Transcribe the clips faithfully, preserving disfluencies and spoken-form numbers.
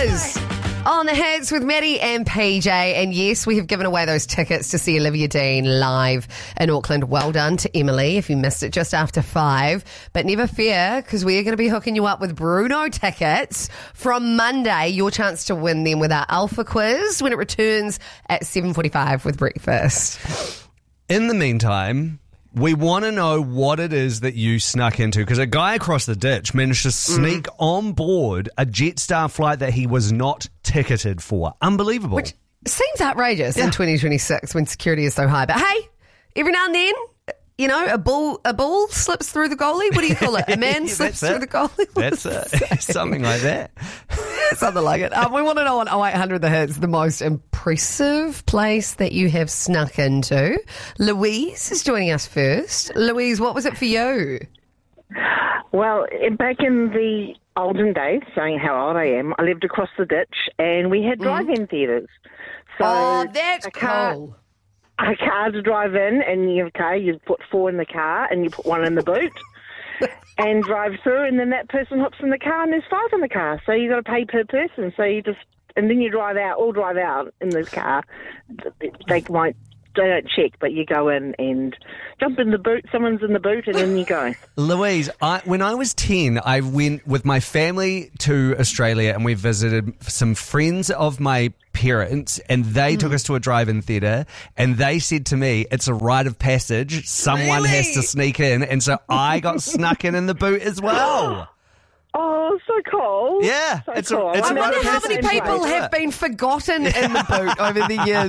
Flowers on the hits with Maddie and P J. And yes, we have given away those tickets to see Olivia Dean live in Auckland. Well done to Emily if you missed it just after five. But never fear, because we are going to be hooking you up with Bruno tickets from Monday. Your chance to win them with our Alpha quiz when it returns at seven forty-five with breakfast. In the meantime, we want to know what it is that you snuck into, because a guy across the ditch managed to sneak mm. on board a Jetstar flight that he was not ticketed for. Unbelievable. Which seems outrageous yeah. in twenty twenty-six when security is so high. But hey, every now and then, you know, a ball a ball slips through the goalie. What do you call it? A man slips through the goalie? That's it. Something like that. Something like it. Um, we want to know on oh eight hundred The Hits the most impressive place that you have snuck into. Louise is joining us first. Louise, what was it for you? Well, back in the olden days, saying how old I am, I lived across the ditch and we had drive-in mm. theatres. So oh, that's a car, cool. A car to drive in, and you have a car, you put four in the car and you put one in the boot. And drive through, and then that person hops in the car, and there's five in the car. So you got to pay per person. So you just, and then you drive out, all drive out in the car. They might, they don't check, but you go in and jump in the boot. Someone's in the boot, and then you go. Louise, I, when I was ten, I went with my family to Australia, and we visited some friends of my parents, and they mm. took us to a drive-in theatre, and they said to me, it's a rite of passage, someone really? has to sneak in, and so I got snuck in in the boot as well. Oh, so cool. Yeah, so it's cool. a, it's I a wonder rite of how many passage. people have been forgotten in the boot over the years,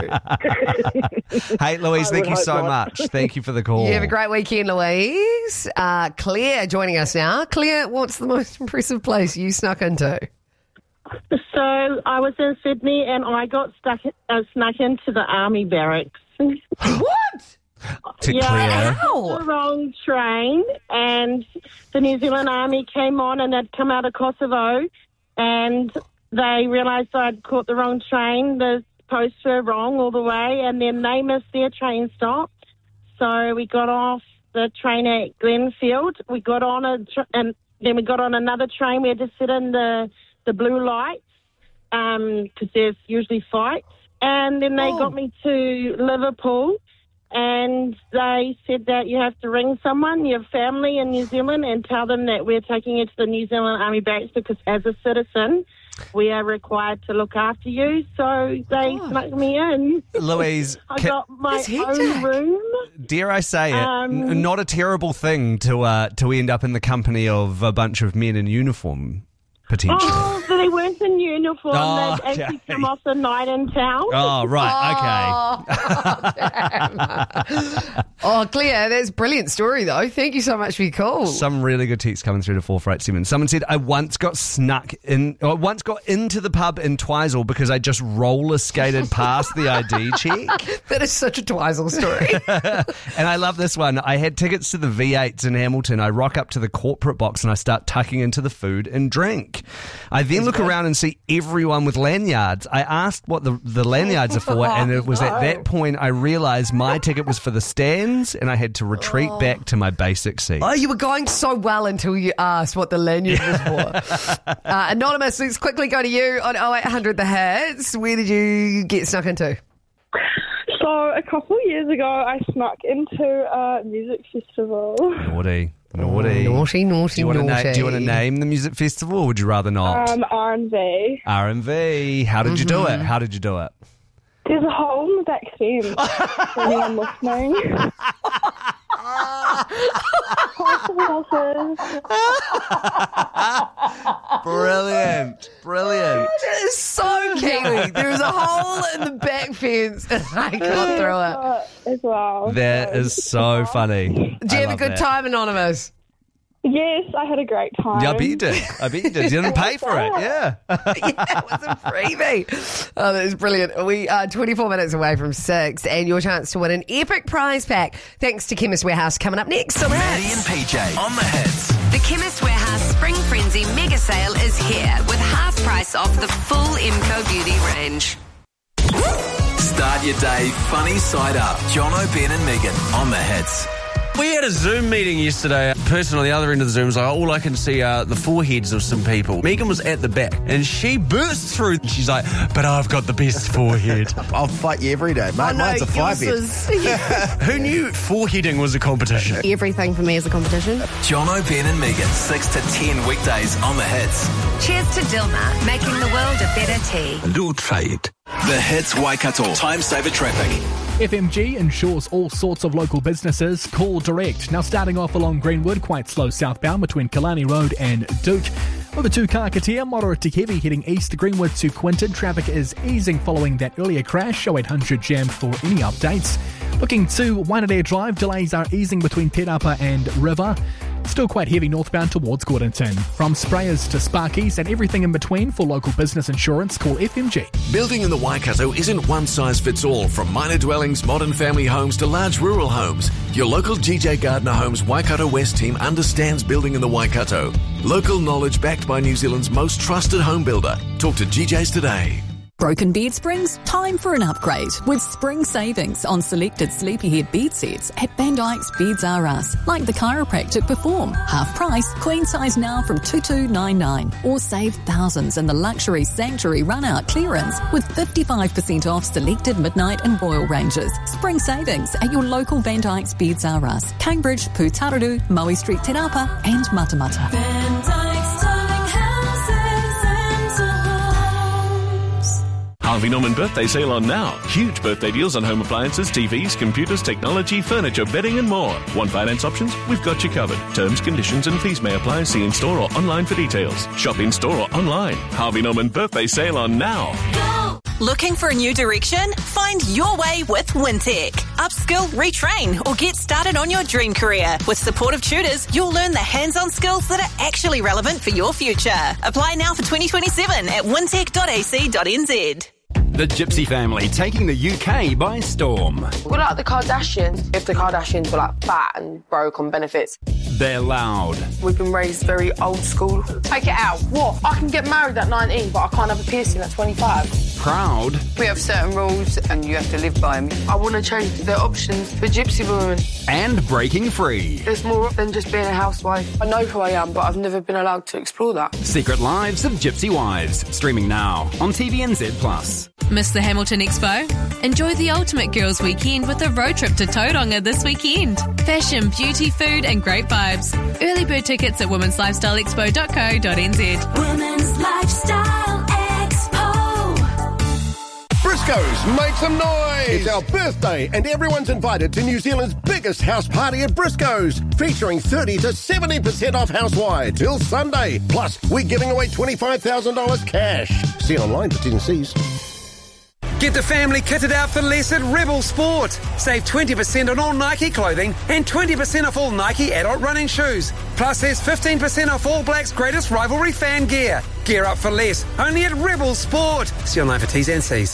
though. Hey, Louise, I thank you so not. much. Thank you for the call. You have a great weekend, Louise. Uh, Claire joining us now. Claire, what's the most impressive place you snuck into? So I was in Sydney and I got stuck, uh, snuck into the army barracks. What? To yeah, Claire. How? the wrong train, and the New Zealand Army came on and they'd come out of Kosovo, and they realised I'd caught the wrong train. The posts were wrong all the way, and then they missed their train stop. So we got off the train at Glenfield. We got on a tr- and then we got on another train. We had to sit in the the blue lights because um, there's usually fights. And then they oh. got me to Liverpool, and they said that you have to ring someone, your family in New Zealand, and tell them that we're taking you to the New Zealand Army barracks because as a citizen, we are required to look after you. So they oh. snuck me in. Louise, I can, got my That's own hectic. room. dare I say it, Um, n- not a terrible thing to uh, to end up in the company of a bunch of men in uniform, potentially. Oh, but they weren't in uniform. Oh, They'd actually okay. come off the night in town. Oh, right, Oh, damn. Oh, Claire, that's a brilliant story, though. Thank you so much for your call. okay. Some really good texts coming through to four four eight seven. Someone said, I once got snuck in, I once got into the pub in Twizel because I just roller skated past the I D check. That is such a Twizel story. And I love this one. I had tickets to the V eights in Hamilton. I rock up to the corporate box and I start tucking into the food and drink. I then look around and see everyone with lanyards. I asked what the, the lanyards are for, and it was at that point I realised my ticket was for the stands and I had to retreat Oh. back to my basic seat. Oh, you were going so well until you asked what the lanyard was for. uh, Anonymous, let's quickly go to you on oh eight hundred The Hits. Where did you get snuck into? So a couple of years ago, I snuck into a music festival. Naughty. Naughty. Naughty, naughty, do you want to naughty. na- Do you want to name the music festival or would you rather not? Um, R and V. R and V. How did you do it? How did you do it? There's a hole in the back fence. For anyone listening. Brilliant. Brilliant. That is so Kiwi. There was a hole in the back fence and I got through it. Uh, as well. That So- is so funny. Did you I have a love good that. time, Anonymous? Yes, I had a great time. Yeah, I bet you did. I bet you did. You didn't pay for it. Yeah. Yeah, it was a freebie. Oh, that is brilliant. We are twenty-four minutes away from six and your chance to win an epic prize pack thanks to Chemist Warehouse coming up next. On the Maddie Hits. and P J on the hits. The Chemist Warehouse Spring Frenzy mega sale is here with half price off the full Imco Beauty range. Start your day funny side up. John O'Brien and Megan on the hits. We had a Zoom meeting yesterday. A person on the other end of the Zoom was like, all I can see are the foreheads of some people. Megan was at the back and she burst through. She's like, but I've got the best forehead. I'll fight you every day, mate. Oh, no, Mine's a five head. was- Who knew foreheading was a competition? Everything for me is a competition. Jono, Ben and Megan, six to ten weekdays on The Hits. Cheers to Dilmah, making the world a better tea. Do try it. The Hits Waikato. Time saver traffic. F M G ensures all sorts of local businesses call direct. Now starting off along Greenwood, quite slow southbound between Killarney Road and Duke. Over to Carcatia, moderate to heavy heading east Greenwood to Quinton. Traffic is easing following that earlier crash. oh eight hundred jam for any updates. Looking to Wainarae Drive, delays are easing between Te Rapa and River. Still quite heavy northbound towards Gordonton. From sprayers to Sparkies and everything in between for local business insurance, call F M G. Building in the Waikato isn't one size fits all, from minor dwellings, modern family homes to large rural homes. Your local G J Gardner Homes Waikato West team understands building in the Waikato. Local knowledge backed by New Zealand's most trusted home builder. Talk to G Js today. Broken bed springs? Time for an upgrade with spring savings on selected Sleepyhead bed sets at Van Dyke's Beds R Us, like the chiropractic Perform. Half price, queen size now from two two nine nine. Or save thousands in the luxury Sanctuary run-out clearance with fifty-five percent off selected Midnight and Royal ranges. Spring savings at your local Van Dyke's Beds R Us, Cambridge, Pūtararu, Maui Street, Te Rapa and Matamata. Van Dyke's Darling Houses and Homes. Harvey Norman birthday sale on now. Huge birthday deals on home appliances, T Vs, computers, technology, furniture, bedding and more. Want finance options? We've got you covered. Terms, conditions and fees may apply. See in store or online for details. Shop in store or online. Harvey Norman birthday sale on now. Go! Looking for a new direction? Find your way with Wintec. Upskill, retrain, or get started on your dream career. With supportive tutors, you'll learn the hands-on skills that are actually relevant for your future. Apply now for twenty twenty-seven at wintec dot a c dot n z. The Gypsy family taking the U K by storm. We're like the Kardashians. If the Kardashians were like fat and broke on benefits. They're loud. We've been raised very old school. Take it out. What? I can get married at nineteen, but I can't have a piercing at twenty-five. Proud. We have certain rules and you have to live by them. I want to change the options for gypsy women. And breaking free. There's more than just being a housewife. I know who I am, but I've never been allowed to explore that. Secret Lives of Gypsy Wives. Streaming now on T V N Z plus. Miss the Hamilton Expo? Enjoy the ultimate girls' weekend with a road trip to Tauranga this weekend. Fashion, beauty, food and great vibes. Early bird tickets at womens lifestyle expo dot co dot n z. Women's Lifestyle Expo. Briscoes, make some noise! It's our birthday and everyone's invited to New Zealand's biggest house party at Briscoes, featuring thirty to seventy percent off house-wide till Sunday. Plus, we're giving away twenty-five thousand dollars cash. See online for T's and C's. Get the family kitted out for less at Rebel Sport. Save twenty percent on all Nike clothing and twenty percent off all Nike adult running shoes. Plus, there's fifteen percent off All Blacks' greatest rivalry fan gear. Gear up for less, only at Rebel Sport. See online for T's and C's.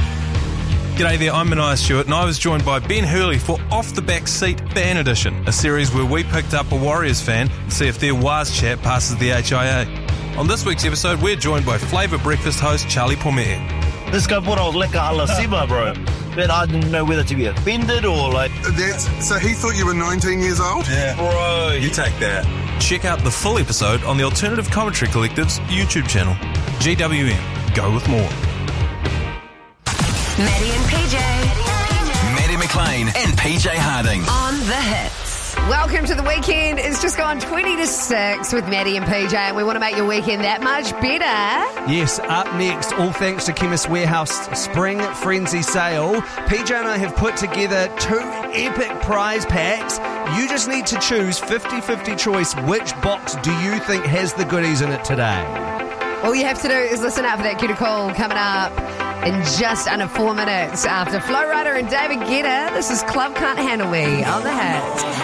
G'day there, I'm Mania Stewart and I was joined by Ben Hurley for Off the Back Seat Ban Edition, a series where we picked up a Warriors fan to see if their Waz chat passes the H I A. On this week's episode, we're joined by Flavour Breakfast host Charlie Pomea. This guy brought out Leka ala Siba, bro. But I didn't know whether to be offended or like... That's, so he thought you were nineteen years old? Yeah. Bro, you take that. Check out the full episode on the Alternative Commentary Collective's YouTube channel. G W M. Go with more. Maddie and P J. Maddie McLean and P J Harding. On the Hits. Welcome to the weekend. It's just gone twenty to six with Maddie and P J, and we want to make your weekend that much better. Yes, up next, all thanks to Chemist Warehouse Spring Frenzy Sale. P J and I have put together two epic prize packs. You just need to choose fifty-fifty choice. Which box do you think has the goodies in it today? All you have to do is listen out for that cue call coming up in just under four minutes after Flo Rida and David Guetta. This is Club Can't Handle Me on the Hit.